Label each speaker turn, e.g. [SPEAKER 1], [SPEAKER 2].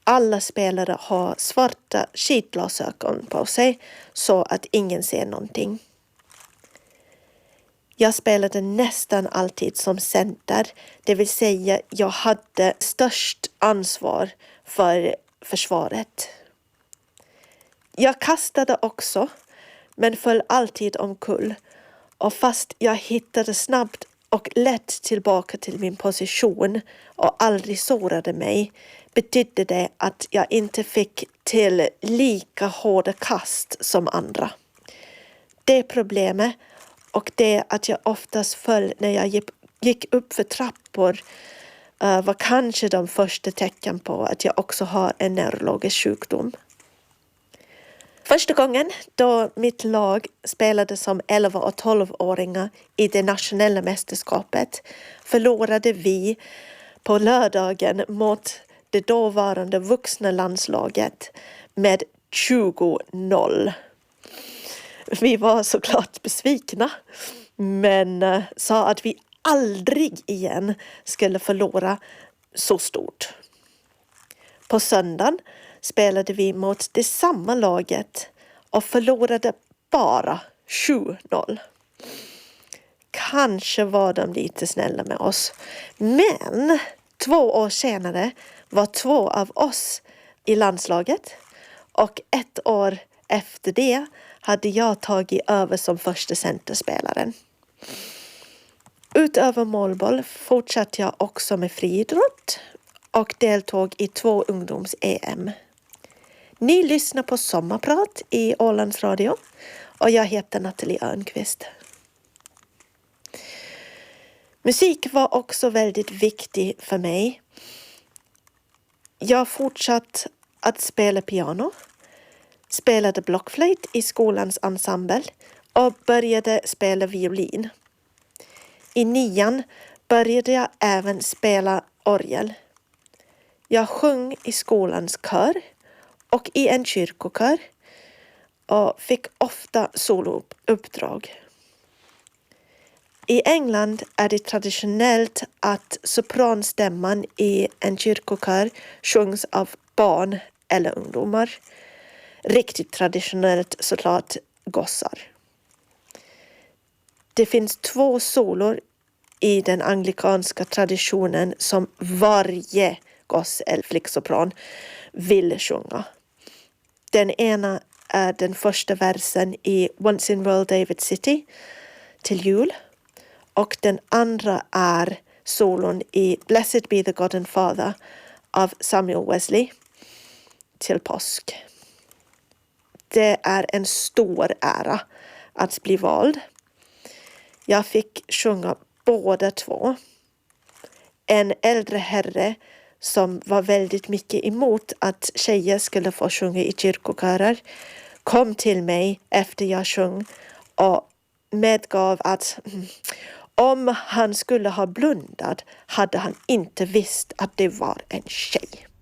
[SPEAKER 1] alla spelare har svarta skidglasögon på sig så att ingen ser någonting. Jag spelade nästan alltid som center, det vill säga jag hade störst ansvar för försvaret. Jag kastade också, men föll alltid omkull. Och fast jag hittade snabbt och lätt tillbaka till min position och aldrig sårade mig, betydde det att jag inte fick till lika hårda kast som andra. Det problemet och det att jag oftast föll när jag gick upp för trappor var kanske de första tecken på att jag också har en neurologisk sjukdom. Första gången då mitt lag spelade som 11- och 12-åringar i det nationella mästerskapet förlorade vi på lördagen mot det dåvarande vuxna landslaget med 20-0. Vi var såklart besvikna men sa att vi aldrig igen skulle förlora så stort. På söndagen spelade vi mot det samma laget och förlorade bara 7-0. Kanske var de lite snälla med oss. Men 2 år senare var 2 av oss i landslaget. Och 1 år efter det hade jag tagit över som första centerspelaren. Utöver målboll fortsatte jag också med friidrott och deltog i 2 ungdoms-EM. Ni lyssnar på Sommarprat i Ålands Radio och jag heter Nathalie Örnqvist. Musik var också väldigt viktig för mig. Jag fortsatte att spela piano, spelade blockflöjt i skolans ensemble och började spela violin. I 9:an började jag även spela orgel. Jag sjöng i skolans kör och i en kyrkokör och fick ofta solouppdrag. I England är det traditionellt att sopranstämman i en kyrkokör sjungs av barn eller ungdomar. Riktigt traditionellt såklart gossar. Det finns 2 solor i den anglikanska traditionen som varje goss eller flicksopran vill sjunga. Den ena är den första versen i Once in Royal David City till jul. Och den andra är solon i Blessed be the God and Father av Samuel Wesley till påsk. Det är en stor ära att bli vald. Jag fick sjunga båda 2. En äldre herre som var väldigt mycket emot att tjejer skulle få sjunga i kyrkokörer kom till mig efter jag sjöng och medgav att om han skulle ha blundat hade han inte visst att det var en tjej.